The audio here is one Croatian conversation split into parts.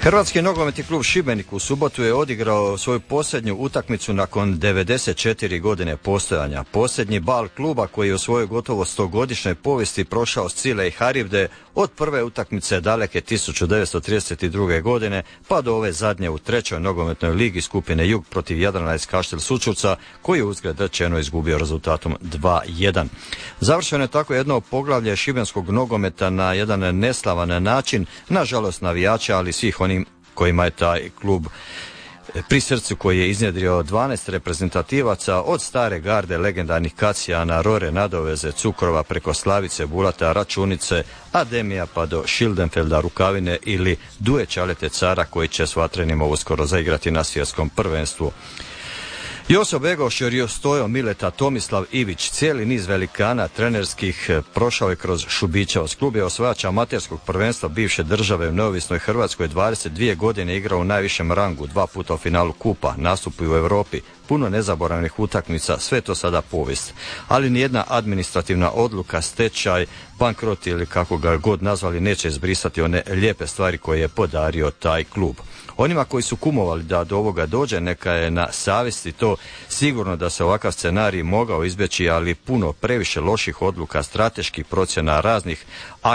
Hrvatski nogometni klub Šibenik u subotu je odigrao svoju posljednju utakmicu nakon 94 godine postojanja. Posljednji bal kluba koji je u svojoj gotovo 100-godišnjoj povijesti prošao s Cile i Haribde od prve utakmice daleke 1932. godine pa do ove zadnje u trećoj nogometnoj ligi skupine Jug protiv Jadrana iz Kaštel Sućurca koji je uzgled rečeno izgubio rezultatom 2:1. Završeno je tako jedno poglavlje šibenskog nogometa na jedan neslavan način, nažalost navijača, ali svih onih kojima je taj klub pri srcu, koji je iznjedrio 12 reprezentativaca od stare garde legendarnih Kacijana, Rore, Nadoveze, Cukrova preko Slavice, Bulata, Računice, Ademija pa do Šildenfelda, Rukavine ili Duje Čalete Cara koji će s Vatrenima uskoro zaigrati na svjetskom prvenstvu. Joso Begoš, Rio Stojo, Mileta, Tomislav Ivić, cijeli niz velikana trenerskih prošao je kroz Šubićevac. Klub je osvajač amaterskog prvenstva bivše države u neovisnoj Hrvatskoj, 22 godine igrao u najvišem rangu, 2 puta u finalu kupa, nastupi u Europi, puno nezaboravnih utakmica, sve to sada povijest. Ali nijedna administrativna odluka, stečaj, bankrot ili kako ga god nazvali neće izbrisati one lijepe stvari koje je podario taj klub. Onima koji su kumovali da do ovoga dođe, neka je na savjesti to. Sigurno da se ovakav scenarij mogao izbjeći, ali puno previše loših odluka, strateških procjena raznih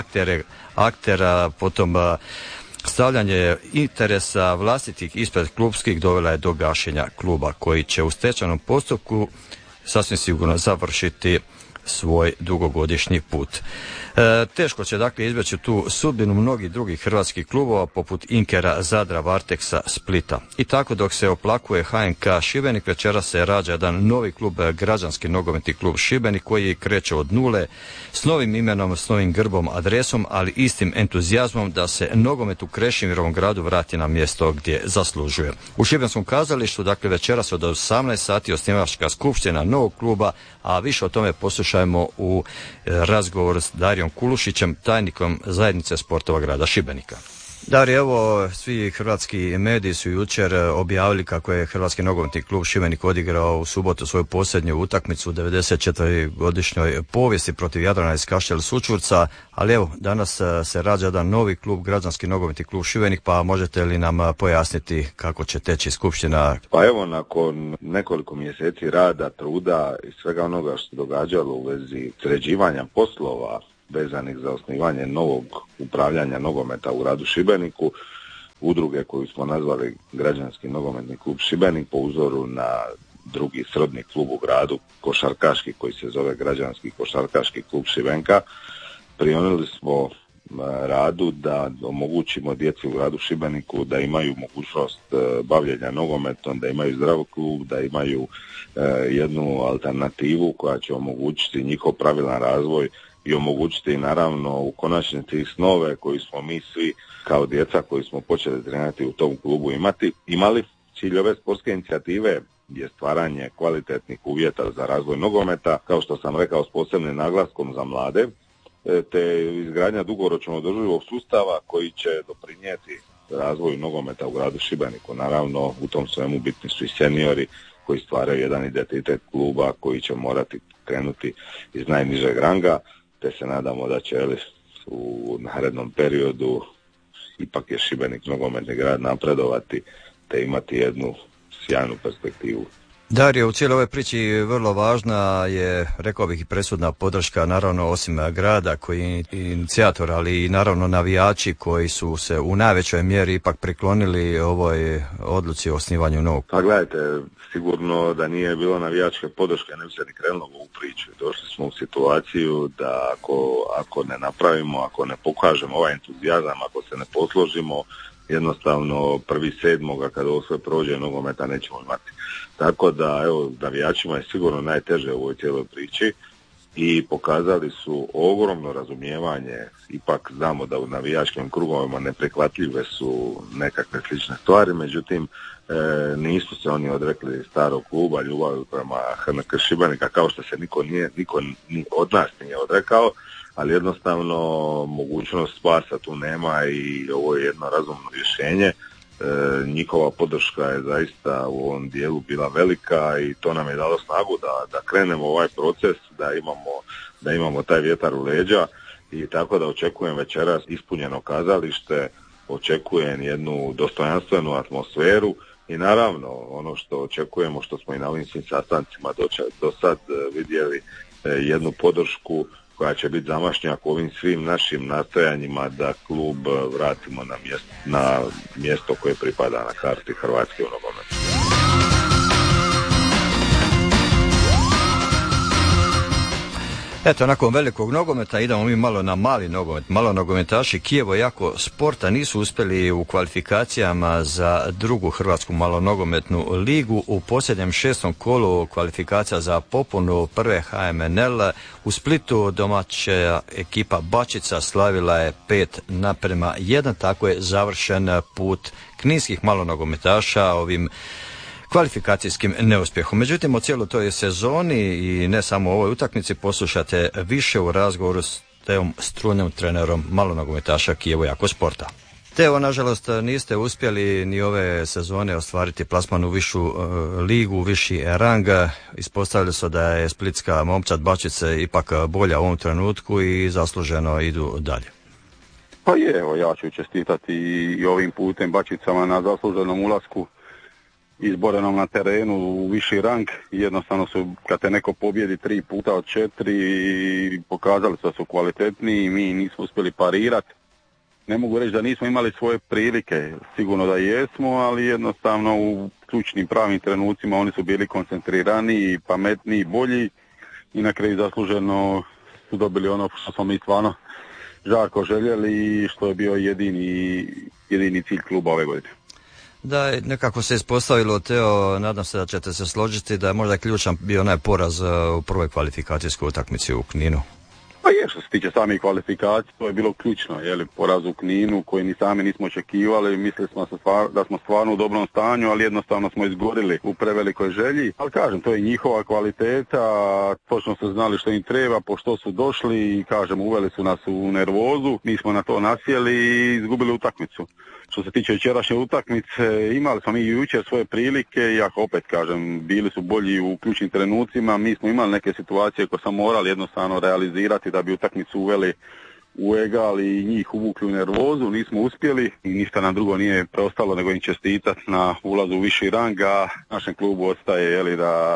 aktera, potom stavljanje interesa vlastitih ispred klubskih dovela je do gašenja kluba koji će u stečajnom postupku sasvim sigurno završiti svoj dugogodišnji put. Teško će dakle izbjeći tu sudbinu mnogih drugih hrvatskih klubova poput Inkera, Zadra, Varteksa, Splita. I tako dok se oplakuje HNK Šibenik, večera se rađa jedan novi klub, Građanski nogometni klub Šibenik, koji kreće od nule s novim imenom, s novim grbom, adresom, ali istim entuzijazmom da se nogomet u Krešimirovom gradu vrati na mjesto gdje zaslužuje. U Šibenskom kazalištu, dakle večeras od 18 sati osnivačka skupština novog kluba, a više o tome poslušajmo u razgovoru s Darijom Kulušićem, tajnikom zajednice sportova grada Šibenika. Darije, evo, svi hrvatski mediji su jučer objavili kako je Hrvatski nogometni klub Šibenik odigrao u subotu svoju posljednju utakmicu u 94-godišnjoj povijesti protiv Jadrana iz Kaštel Sućurca, ali evo, danas se rađa jedan novi klub, Građanski nogometni klub Šibenik, pa možete li nam pojasniti kako će teći skupština? Pa evo, nakon nekoliko mjeseci rada, truda i svega onoga što se događalo u vezi sređivanja poslova vezanih za osnivanje novog upravljanja nogometa u gradu Šibeniku, udruge koju smo nazvali Građanski nogometni klub Šibenik po uzoru na drugi srodni klub u gradu, košarkaški, koji se zove Građanski košarkaški klub Šibenka, prionuli smo radu da omogućimo djeci u gradu Šibeniku da imaju mogućnost bavljenja nogometom, da imaju zdrav klub, da imaju jednu alternativu koja će omogućiti njihov pravilan razvoj i omogućiti naravno u konačnici snove koji smo mi svi kao djeca koji smo počeli trenirati u tom klubu imali. Cilj ove sportske inicijative je stvaranje kvalitetnih uvjeta za razvoj nogometa, kao što sam rekao, s posebnim naglaskom za mlade, te izgradnja dugoročno održivog sustava koji će doprinijeti razvoju nogometa u gradu Šibeniku. Naravno, u tom svemu bitni su i seniori koji stvaraju jedan identitet kluba koji će morati krenuti iz najnižeg ranga, te se nadamo da će u narednom periodu ipak je Šibenik nogometni grad napredovati te imati jednu sjajnu perspektivu. Dario, u cijeloj ovoj priči vrlo važna je, rekao bih, i presudna podrška, naravno osim grada koji je inicijator, ali i naravno navijači koji su se u najvećoj mjeri ipak priklonili ovoj odluci o osnivanju novog. Pa gledajte, sigurno da nije bilo navijačke podrške, ne bi se ni krenulo u ovu priču. Došli smo u situaciju da ako ne napravimo, ako ne pokažemo ovaj entuzijazam, ako se ne posložimo, jednostavno 1.7. kada ovo sve prođe nogometa nećemo imati. Tako da, evo, navijačima je sigurno najteže u ovoj cijeloj priči i pokazali su ogromno razumijevanje. Ipak znamo da u navijačkim krugovima neprihvatljive su nekakve slične stvari, međutim nisu se oni odrekli starog kluba, ljubavi prema HNK Šibenika, kao što se niko od nas nije odrekao, ali jednostavno mogućnost spasa tu nema i ovo je jedno razumno rješenje. Njihova podrška je zaista u ovom dijelu bila velika i to nam je dalo snagu da krenemo ovaj proces, da imamo taj vjetar u leđa i tako da očekujem večeras ispunjeno kazalište, očekujem jednu dostojanstvenu atmosferu i naravno ono što očekujemo, što smo i na ovim svim sastancima do sad vidjeli, jednu podršku koja će biti zamašnjak ovim svim našim nastojanjima da klub vratimo na mjesto koje pripada na karti Hrvatske u nogometu. Eto, nakon velikog nogometa idemo mi malo na mali nogomet. Malo nogometaši Kijevo Jako Sporta nisu uspjeli u kvalifikacijama za drugu hrvatsku malonogometnu ligu. U posljednjem 6. kolu kvalifikacija za popunu prve HMNL u Splitu domaća ekipa Bačica slavila je 5:1. Tako je završen put kninskih malonogometaša ovim kvalifikacijskim neuspjehom. Međutim, o cijeloj toj sezoni i ne samo o ovoj utakmici poslušate više u razgovoru s Teom Strunjom, trenerom malonogometaša Kijevo Jako Sporta. Teo, nažalost, niste uspjeli ni ove sezone ostvariti plasman u višu ligu, viši rang. Ispostavili su da je splitska momčad Bačice ipak bolja u ovom trenutku i zasluženo idu dalje. Pa je, evo, ja ću čestitati i ovim putem Bačicama na zasluženom ulasku izborenom na terenu u viši rang. Jednostavno su, kad te neko pobjedi 3 puta od 4, pokazali su da su kvalitetniji, mi nismo uspjeli parirati. Ne mogu reći da nismo imali svoje prilike, sigurno da jesmo, ali jednostavno u ključnim pravim trenucima oni su bili koncentriraniji, pametniji, bolji i na kraju zasluženo su dobili ono što smo mi stvarno žarko željeli i što je bio jedini cilj kluba ove godine. Da, nekako se ispostavilo, Teo, nadam se da ćete se složiti da je možda ključan bio onaj poraz u prvoj kvalifikacijskoj utakmici u Kninu. Pa je, što se tiče samih kvalifikacija, to je bilo ključno, poraz u Kninu koji ni sami nismo očekivali, mislili smo da smo stvarno u dobrom stanju, ali jednostavno smo izgorili u prevelikoj želji. Ali kažem, to je njihova kvaliteta, točno su znali što im treba, po što su došli i kažem, uveli su nas u nervozu, mi smo na to nasjeli i izgubili utakmicu. Što se tiče jučerašnje utakmice, imali smo mi jučer svoje prilike, iako opet kažem, bili su bolji u ključnim trenucima, mi smo imali neke situacije koje smo morali jednostavno realizirati da bi utakmicu uveli u egal i njih uvukli u nervozu, nismo uspjeli i ništa nam drugo nije preostalo nego im čestitati na ulazu u viši rang, a našem klubu ostaje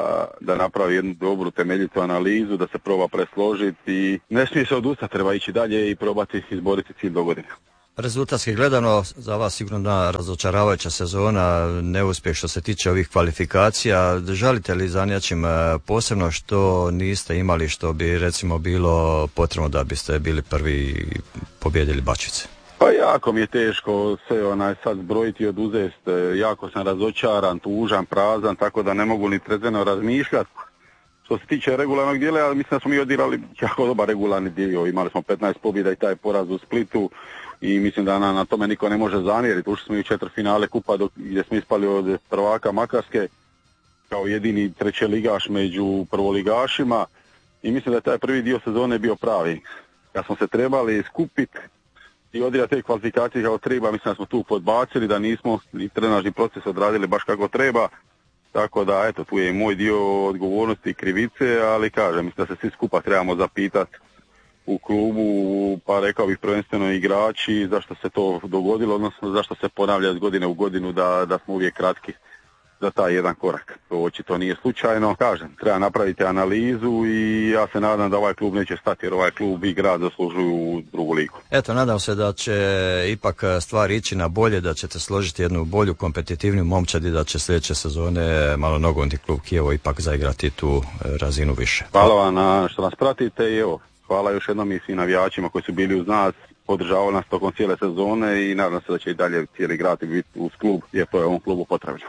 da napravi jednu dobru temeljitu analizu, da se proba presložiti i ne smije se odustati, treba ići dalje i probati izboriti cilj do godine. Rezultatski gledano, za vas sigurno razočaravajuća sezona, neuspjeh što se tiče ovih kvalifikacija. Žalite li za nečim posebno što niste imali, što bi recimo bilo potrebno da biste bili prvi i pobjedili Bačice? Pa jako mi je teško sve sad zbrojiti i oduzeti. Jako sam razočaran, tužan, prazan, tako da ne mogu ni trezveno razmišljati. Što se tiče regularnog dijela, ja mislim da smo mi odigrali jako dobar regularni dio. Imali smo 15 pobjeda i taj poraz u Splitu i mislim da na tome niko ne može zamjeriti. Ušli smo i u 4 finale kupa gdje smo ispali od prvaka Makarske kao jedini trećeligaš među prvoligašima i mislim da je taj prvi dio sezone bio pravi. Kad smo se trebali skupiti i odigrati te kvalifikacije kao treba, mislim da smo tu podbacili, da nismo ni trenažni proces odradili baš kako treba. Tako da, eto, tu je i moj dio odgovornosti i krivice, ali kažem, mislim da se svi skupa trebamo zapitati u klubu, pa rekao bih prvenstveno igrači, zašto se to dogodilo, odnosno zašto se ponavlja iz godine u godinu da smo uvijek kratki za taj jedan korak. To očito nije slučajno. Kažem, treba napraviti analizu i ja se nadam da ovaj klub neće stati, jer ovaj klub i grad zaslužuju u drugu ligu. Eto, nadam se da će ipak stvari ići na bolje, da ćete složiti jednu bolju kompetitivnu momčad i da će sljedeće sezone malonogometni klub Kijevo ipak zaigrati tu razinu više. Hvala vam što nas pratite i evo, hvala još jednom i svim navijačima koji su bili uz nas, podržavali nas tokom cijele sezone i nadam se da će i dalje cijeli grad biti uz klub, jer to je ovom klubu potrebno.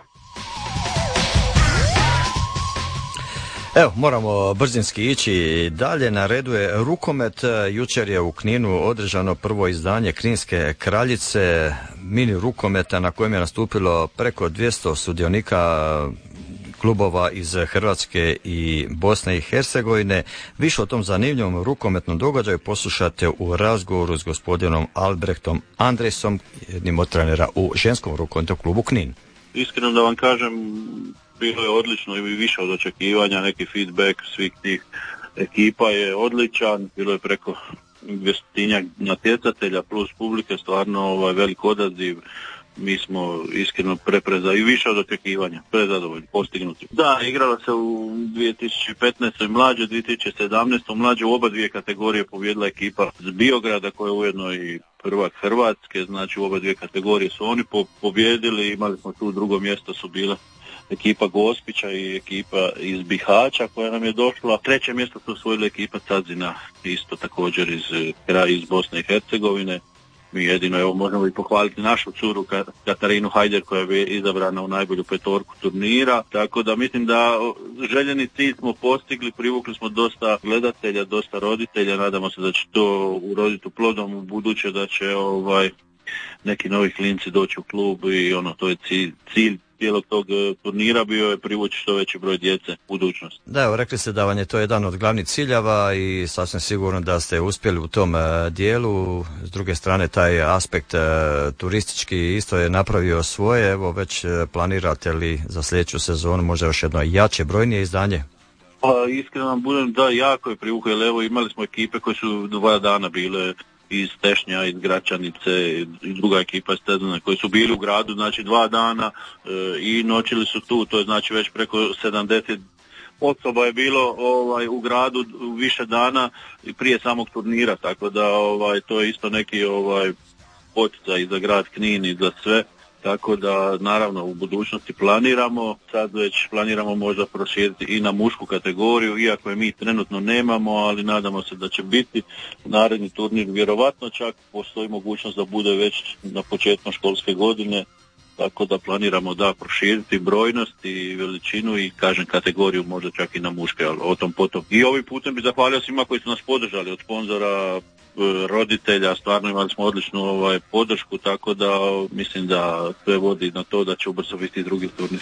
Evo, moramo brzinski ići dalje. Na redu je rukomet. Jučer je u Kninu održano prvo izdanje Kninske kraljice, mini rukometa na kojem je nastupilo preko 200 sudionika klubova iz Hrvatske i Bosne i Hercegovine. Više o tom zanimljivom rukometnom događaju poslušate u razgovoru s gospodinom Albrechtom Andresom, jednim od trenera u ženskom rukometnom klubu Knin. Iskreno da vam kažem, bilo je odlično i više od očekivanja, neki feedback svih tih ekipa je odličan, bilo je preko 200 natjecatelja plus publike, stvarno velik odaziv. Mi smo iskreno i više od očekivanja, prezadovoljni, postignuti. Da, igrala se u 2015. mlađe, 2017. mlađe, u oba dvije kategorije pobjedila ekipa z Biograda koja je ujedno i prvak Hrvatske, znači u oba dvije kategorije su oni pobjedili, imali smo tu drugo mjesto su bile ekipa Gospića i ekipa iz Bihaća koja nam je došla. Treće mjesto su osvojila ekipa Cazina, isto također iz Bosne i Hercegovine. Mi jedino, evo, možemo i pohvaliti našu curu Katarinu Hajder koja je izabrana u najbolju petorku turnira, tako da mislim da željeni cilj smo postigli, privukli smo dosta gledatelja, dosta roditelja, nadamo se da će to uroditi plodom u buduće, da će neki novi klinci doći u klub i to je cilj cijelog tog turnira bio je privući što veći broj djece u budućnost. Da, evo, rekli ste da vam je to jedan od glavnih ciljeva i sasvim sigurno da ste uspjeli u tom dijelu. S druge strane, taj aspekt turistički isto je napravio svoje. Evo, već planirate li za sljedeću sezonu možda još jedno jače, brojnije izdanje? Pa iskreno vam budem, da, jako je privukao, jer evo imali smo ekipe koje su 2 dana bile iz Tešnja, iz Gračanice i druga ekipa iz Tezana koji su bili u gradu, znači 2 dana i noćili su tu, to je znači već preko 70 osoba je bilo u gradu više dana i prije samog turnira, tako da to je isto neki poticaj i za grad Knin i za sve. Tako da naravno u budućnosti planiramo, sad već planiramo možda proširiti i na mušku kategoriju, iako je mi trenutno nemamo, ali nadamo se da će biti naredni turnir, vjerovatno čak postoji mogućnost da bude već na početku školske godine, tako da planiramo da proširiti brojnost i veličinu i kažem kategoriju možda čak i na muške, ali o tom potom. I ovim putem bi zahvalio svima koji su nas podržali, od sponzora, roditelja, stvarno imali smo odličnu podršku, tako da mislim da sve vodi na to da će ubrzo biti drugi turnir.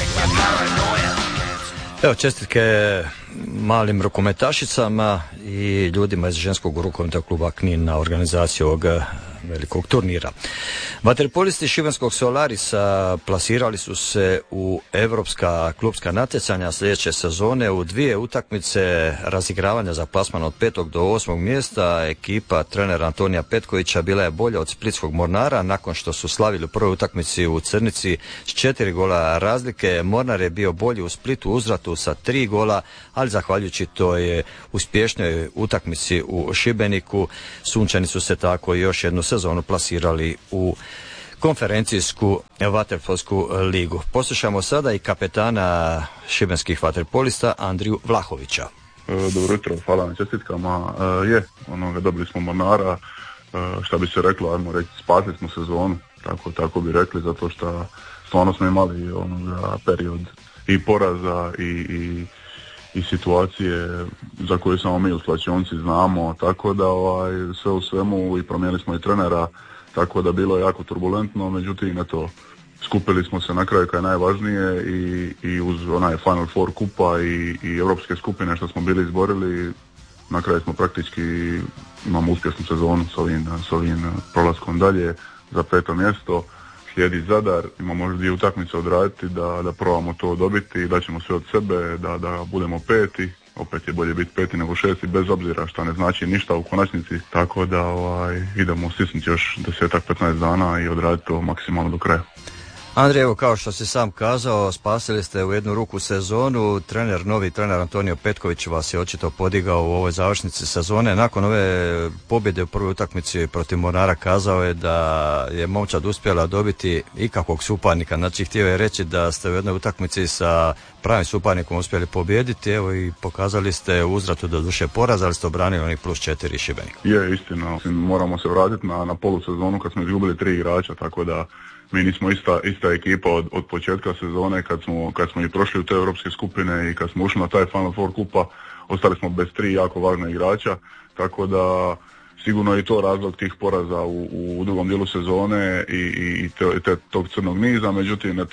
Evo, čestitke malim rukometašicama i ljudima iz ženskog rukometnog kluba Knin na organizaciju ovog velikog turnira. Vaterpolisti šibenskog Solarisa plasirali su se u europska klubska natjecanja sljedeće sezone u 2 utakmice razigravanja za plasman od 5. do 8. mjesta. Ekipa trenera Antonija Petkovića bila je bolja od splitskog Mornara nakon što su slavili u prvoj utakmici u Crnici s 4 gola razlike. Mornar je bio bolji u Splitu uzvratu sa 3 gola, ali zahvaljujući toj uspješnoj utakmici u Šibeniku Sunčani su se tako još jednu sezonu plasirali u konferencijsku vaterpolsku ligu. Poslušamo sada i kapetana šibenskih vaterpolista Andriju Vlahovića. Dobro jutro, hvala na čestitkama. Dobili smo Mornara, šta bi se reklo, ajmo reći, spasili smo sezonu, tako bi rekli, zato što stvarno smo imali period i poraza i situacije za koje samo mi u slačionici znamo, tako da sve u svemu i promijenili smo i trenera, tako da bilo je jako turbulentno, međutim skupili smo se na kraju kad je najvažnije i uz onaj Final Four kupa i europske skupine što smo bili izborili, na kraju smo praktički imamo uspješnu sezonu s ovim prolaskom dalje za 5. mjesto. Slijedi Zadar, imamo još 2 utakmice odraditi da probamo to dobiti i da ćemo sve od sebe, da budemo 5. Opet je bolje biti 5. nego 6. bez obzira što ne znači ništa u konačnici, tako da idemo stisnuti još 10-15 dana i odraditi to maksimalno do kraja. Andrej, evo, kao što si sam kazao, spasili ste u jednu ruku sezonu. Novi trener Antonio Petković vas je očito podigao u ovoj završnici sezone. Nakon ove pobjede u prvoj utakmici protiv Mornara kazao je da je momčad uspjela dobiti ikakvog suparnika. Znači, htio je reći da ste u jednoj utakmici sa pravim suparnikom uspjeli pobijediti. Evo, i pokazali ste uzvratu do duše poraza, ali ste obranili onih +4 Šibenika. Je, istina. Moramo se vratiti na polusezonu kad smo izgubili 3 igrača, tako da mi nismo ista ekipa od početka sezone kad smo i prošli u te europske skupine i kad smo ušli na taj Final Four kupa, ostali smo bez 3 jako važna igrača, tako da sigurno je i to razlog tih poraza u drugom dijelu sezone i tog crnog niza, međutim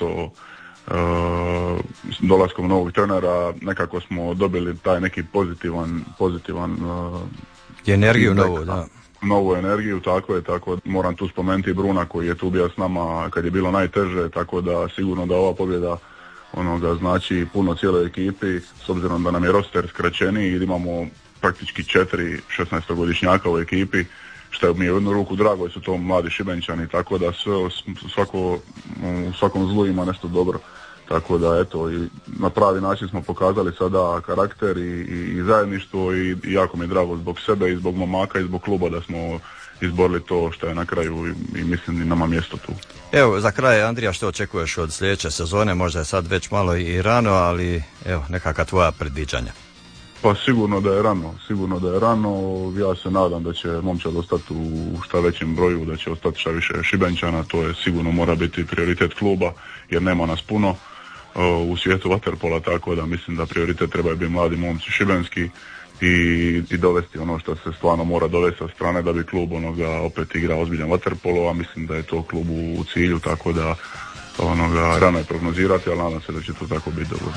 dolaskom novog trenera nekako smo dobili taj neki pozitivan energiju novu, da. Novu energiju, tako moram tu spomenuti Bruna koji je tu bio s nama kad je bilo najteže, tako da sigurno da ova pobjeda znači puno cijeloj ekipi, s obzirom da nam je roster skraćeniji i imamo praktički 4 16-godišnjaka u ekipi, što mi je u jednu ruku drago, jer su to mladi Šibenčani, tako da u svakom zlu ima nešto dobro. Tako da eto, i na pravi način smo pokazali sada karakter i zajedništvo i jako mi je drago zbog sebe i zbog momaka i zbog kluba da smo izborili to što je na kraju i mislim i nama mjesto tu. Evo, za kraj, Andrija, što očekuješ od sljedeće sezone? Možda je sad već malo i rano, ali evo, nekakva tvoja predviđanja. Pa sigurno da je rano, ja se nadam da će momčad ostati u šta većem broju, da će ostati šta više Šibenčana, to je sigurno mora biti prioritet kluba, jer nema nas puno u svijetu vaterpola, tako da mislim da prioritet trebaju biti mladi momci šibenski i dovesti ono što se stvarno mora dovesti sa strane da bi klub opet igra ozbiljan vaterpolo, a mislim da je to klubu u cilju, tako da rano je prognozirati, ali nadam se da će to tako biti dobro.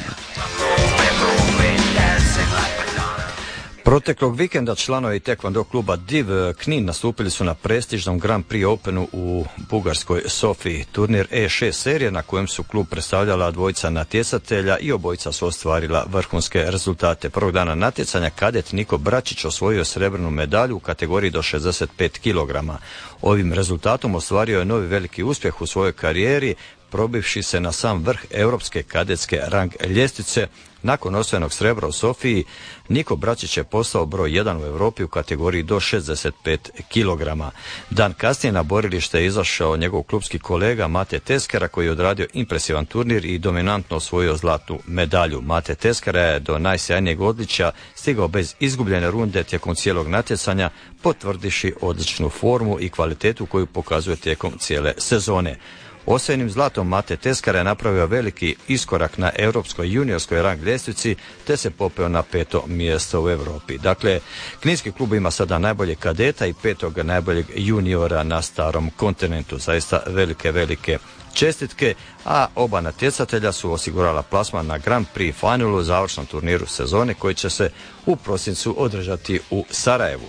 Proteklog vikenda članovi Taekwondo kluba Div Knin nastupili su na prestižnom Grand Prix Openu u bugarskoj Sofiji. Turnir E6 serije na kojem su klub predstavljala dvojica natjecatelja i obojica su ostvarila vrhunske rezultate. Prvog dana natjecanja kadet Niko Bračić osvojio srebrnu medalju u kategoriji do 65 kg. Ovim rezultatom ostvario je novi veliki uspjeh u svojoj karijeri, probivši se na sam vrh europske kadetske rang ljestvice. Nakon osvojenog srebra u Sofiji, Niko Bračić je postao broj 1 u Europi u kategoriji do 65 kg. Dan kasnije na borilište je izašao njegov klubski kolega Mate Teskera, koji je odradio impresivan turnir i dominantno osvojio zlatnu medalju. Mate Teskera je do najsjajnijeg odličja stigao bez izgubljene runde tijekom cijelog natjecanja, potvrdiši odličnu formu i kvalitetu koju pokazuje tijekom cijele sezone. Osvojenim zlatom Mate Teskara je napravio veliki iskorak na europskoj juniorskoj rang ljestvici te se popeo na 5. mjesto u Europi. Dakle, kninski klub ima sada najbolje kadeta i 5. najboljeg juniora na starom kontinentu. Zaista velike čestitke, a oba natjecatelja su osigurala plasman na Grand Prix finalu u završnom turniru sezone koji će se u prosincu održati u Sarajevu.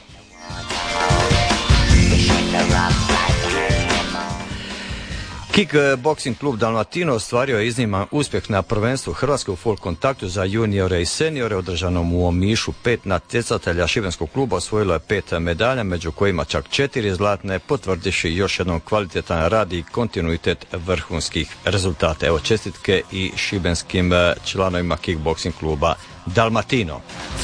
Kickboxing klub Dalmatino ostvario je izniman uspjeh na prvenstvu Hrvatske u full kontaktu za juniore i seniore održanom u Omišu. 5 natjecatelja šibenskog kluba osvojilo je 5 medalja, među kojima čak 4 zlatne, potvrdiši još jednom kvalitetan rad i kontinuitet vrhunskih rezultata. Evo, čestitke i šibenskim članovima kickboxing kluba Dalmatino.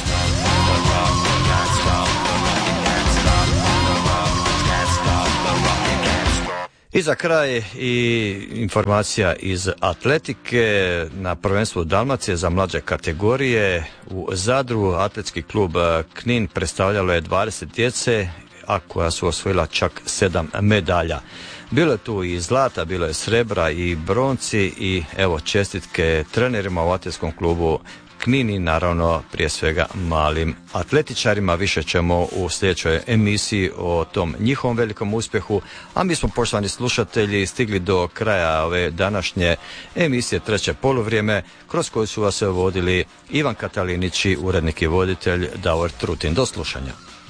I za kraj i informacija iz atletike. Na prvenstvu Dalmacije za mlađe kategorije u Zadru atletski klub Knin predstavljalo je 20 djece, a koja su osvojila čak 7 medalja. Bilo je tu i zlata, bilo je srebra i bronci i evo čestitke trenerima u atletskom klubu Knin i naravno prije svega malim atletičarima. Više ćemo u sljedećoj emisiji o tom njihovom velikom uspjehu, a mi smo, poštovani slušatelji, stigli do kraja ove današnje emisije Treće poluvrijeme, kroz koju su vas vodili Ivan Katalinić i urednik i voditelj Davor Trutin. Do slušanja.